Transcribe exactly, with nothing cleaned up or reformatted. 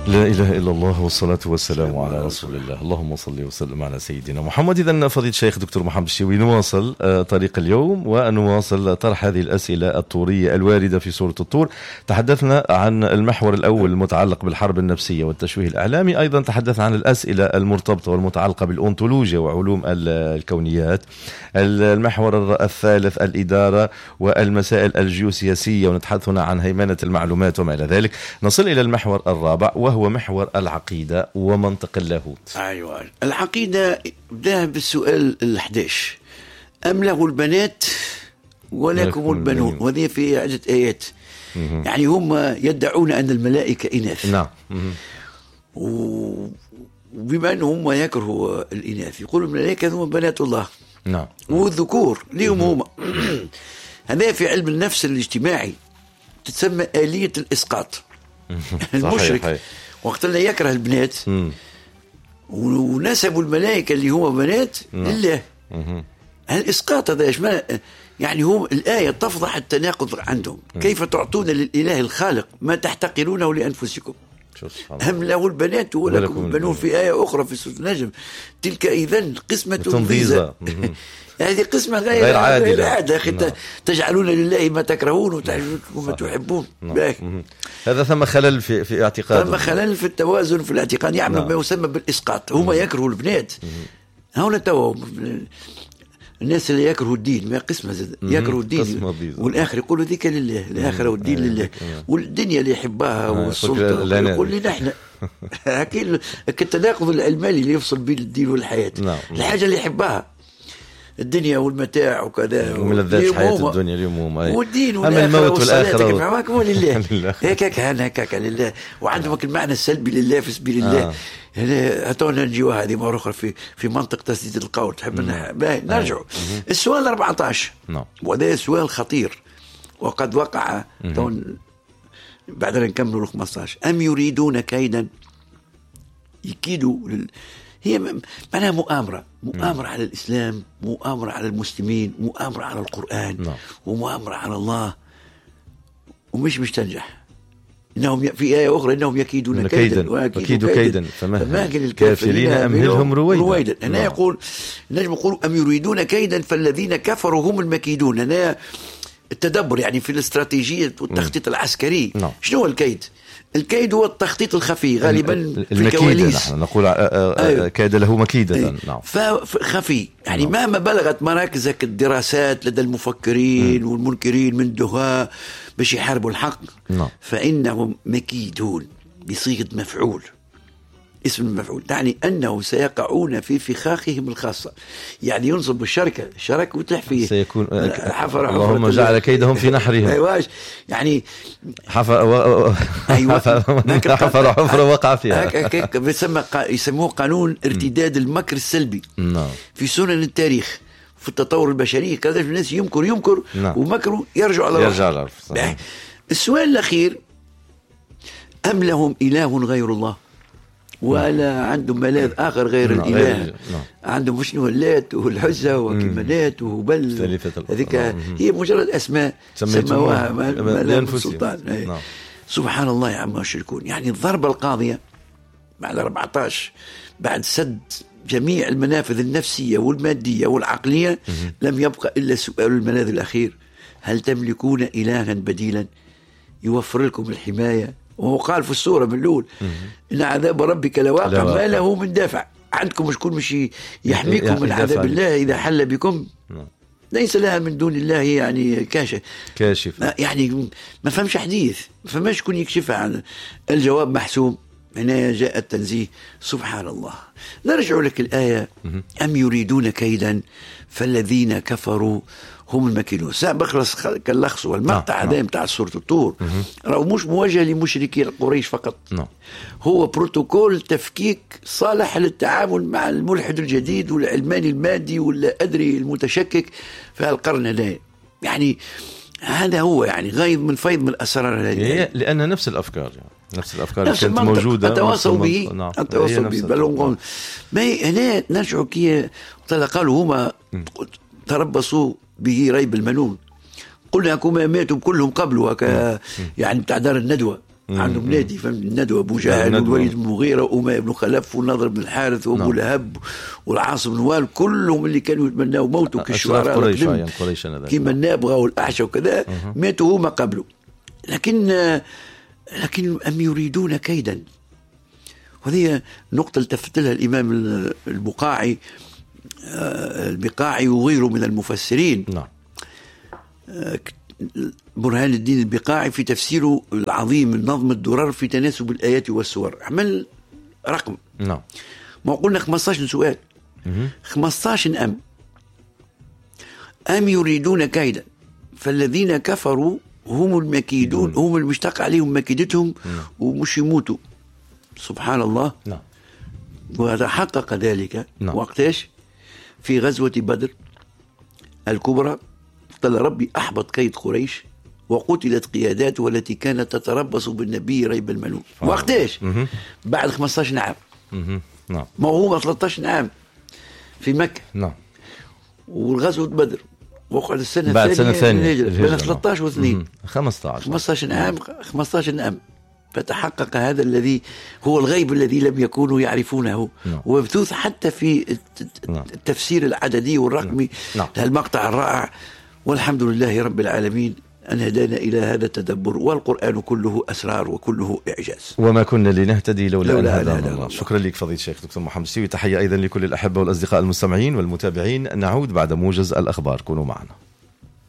لا إله إلا الله والصلاة والسلام على رسول الله. اللهم صل وسلم على سيدنا محمد. إذن فضيلة الشيخ دكتور محمد الشيوي، نواصل طريق اليوم ونواصل طرح هذه الأسئلة الطورية الواردة في سورة الطور. تحدثنا عن المحور الأول المتعلق بالحرب النفسية والتشويه الإعلامي، أيضا تحدثنا عن الأسئلة المرتبطة والمتعلقة بالأونتولوجيا وعلوم الكونيات. المحور الثالث الإدارة والمسائل الجيوسياسية، ونتحدث هنا عن هيمنة المعلومات وما إلى ذلك. نصل إلى المحور الرابع وهو محور العقيدة ومنطق اللاهوت. أيوة، العقيدة بدأ بالسؤال الحداش: أم له البنات ولكم البنون، وهذه في عدة آيات. يعني هم يدعون أن الملائكة إناث. نعم. وبما أنهم يكرهوا الإناث يقولوا الملائكة هم بنات الله. نعم. والذكور ليهم هم. هذا في علم النفس الاجتماعي تسمى آلية الإسقاط. المشرك وقت اللي يكره البنات ونسبوا الملائكة اللي هم بنات لله. الإسقاط هذا يشمل، يعني هم الآية تفضح التناقض عندهم. كيف تعطون للإله الخالق ما تحتقرونه لأنفسكم؟ هم له البنات ولكم البنون. في آية أخرى في سورة النجم: تلك إذن قسمة ضيزى. هذه قسمة غير, غير عادلة. عادة. تجعلون لله ما تكرهون وتعجبون ما تحبون. هذا ثم خلل في في اعتقاد، ثم خلل في التوازن في الاعتقاد، يعمل ما يسمى بالإسقاط. هم يكرهوا البنات. هنا تو الناس اللي يكرهوا الدين ما قسمة يكرهوا الدين، والآخر يقولوا ذيك لله، الآخرة والدين لله، والدنيا اللي يحبها والسلطة يقول لنا احنا. أكيد التناقض العلماني اللي يفصل بين الدين والحياة. الحاجة اللي يحبها الدنيا والمتاع وكذا وملذات حياة الدنيا اليوم، والدين والموت والآخرة كما لله. هيك هنا هيك لله، وعندهم المعنى السلبي لله في سبيل الله. هنا هتونا نجيو هذه مرة أخرى في في منطق تسديد القول. تحب نرجع السؤال أربعة عشر. وهذا سؤال خطير وقد وقع. بعدين نكمل خمسة عشر. أم يريدون كيدا يكيدوا لل... هي معناها مؤامرة مؤامرة على الإسلام، مؤامرة على المسلمين، مؤامرة على القرآن، نعم. ومؤامرة على الله، ومش مش تنجح. إنهم في آية أخرى: إنهم يكيدون كيدا وأكيد كيدا فمهل الكافرين أمهلهم رويدا. هنا نعم. يقول النجم يقول: أم يريدون كيدا فالذين كفروا هم المكيدون. هنا التدبر يعني في الاستراتيجية والتخطيط العسكري. نعم. شنو الكيد؟ الكيد هو التخطيط الخفي غالبا في الكواليس. نحن نقول أيوه. كاد له مكيدة. أيوه. نعم. فخفي يعني. نعم. مهما بلغت مراكزك الدراسات لدى المفكرين م. والمنكرين من دهاء باش يحاربوا الحق. نعم. فإنهم مكيدون بصيغة مفعول، اسم المفعول، يعني أنه سيقعون في فخاخهم الخاصة. يعني ينصب الشركة شرك وتلح فيه سيكون حفر اللهم جعل كيدهم في نحرهم. أيواش يعني حفر و... أيوة. حفر حفر وقع فيها. بيسمى يسموه قانون ارتداد المكر السلبي. نعم. في سنن التاريخ في التطور البشري كذا الناس يمكر يمكر نعم. ومكره يرجع على يرجع. السؤال الأخير: أم لهم إله غير الله ولا عندهم ملاذ آخر غير نعم. الإله؟ نعم. عندهم شنو اللات والعزى وكمانات وهبل. هذيك هي مجرد أسماء سموها ملاذ السلطان. نعم. سبحان الله يا عم يشركون. يعني الضربة القاضية بعد أربعة عشر بعد سد جميع المنافذ النفسية والمادية والعقلية لم يبقى إلا سؤال الملاذ الأخير: هل تملكون إلها بديلا يوفر لكم الحماية؟ وهو قال في السورة من الأول: إن عذاب ربك لواقع ما له من دافع. عندكم مش كل مش يحميكم من عذاب الله إذا حل بكم؟ ليس لها من دون الله يعني كاشف كاشف يعني ما فهمش حديث، ما فهمش كون يكشفها عن الجواب محسوم. هنا جاء التنزيه. سبحان الله. نرجع لك الآية: أم يريدون كيدا فالذين كفروا هم المكيدون. سأبخلص كاللخص والمقطع هذا بتاع سورة الطور راهو مش موجه لمشركي قريش فقط. نعم. هو بروتوكول تفكيك صالح للتعامل مع الملحد الجديد والعلماني المادي ولا أدري المتشكك في القرن هذا. يعني هذا هو يعني غيظ من فيض من الأسرار هذه، لأن نفس الأفكار يعني. نفس الأفكار اللي كانت موجودة أتواصل به. نعم. أتواصل به بل ما هنا نرجع كي قالوا هما تربصوا به ريب المنون. قلنا كما ماتوا كلهم قبل وك يعني بتاع دار الندوة عندهم نادي فهمت الندوة أبو جهل والوليد بن المغيرة وأمية بن خلف والنضر بن الحارث وأبو نعم. لهب والعاص بن وال كلهم اللي كانوا يتمناوا موتوا كالشعراء قريش قريش كيما النابغة والأحشى وكذا ماتوا هما قبله. لكن لكن أم يريدون كيدا، وهذه نقطة التفت لها الإمام البقاعي البقاعي وغيره من المفسرين. نعم. برهان الدين البقاعي في تفسيره العظيم النظم الدرر في تناسب الآيات والسور عمل رقم. نعم. ما قلنا خمسة عشر سؤال، خمسة عشر أم أم يريدون كيدا فالذين كفروا هم المكيدون، هم المشتق عليهم مكيدتهم ومش يموتوا. سبحان الله. نعم. وهذا حقق ذلك. نعم. وقتاش؟ في غزوة بدر الكبرى قال ربي أحبط كيد قريش وقتلت قياداته والتي كانت تتربص بالنبي ريب المنون. وقتاش؟ بعد خمسة عشر عام. نعم. ما هو ثلاثة عشر عام في مكة. نعم. والغزوة بدر وقعت السنة بعد الثانية سنة ثانية بين ثلاثة عشر واثنين خمسة عشر خمسة عشر عام خمسة عشر عام. فتحقق هذا الذي هو الغيب الذي لم يكونوا يعرفونه. نعم. ومبثوث حتى في التفسير العددي والرقمي. نعم. المقطع الرائع. والحمد لله رب العالمين أن هدانا إلى هذا التدبر، والقرآن كله أسرار وكله إعجاز. وما كنا لنهتدي لولا أن هدانا الله. الله. شكرا لك فضيلة الشيخ دكتور محمد الشيوي. تحية أيضا لكل الأحبة والأصدقاء المستمعين والمتابعين. نعود بعد موجز الأخبار، كونوا معنا.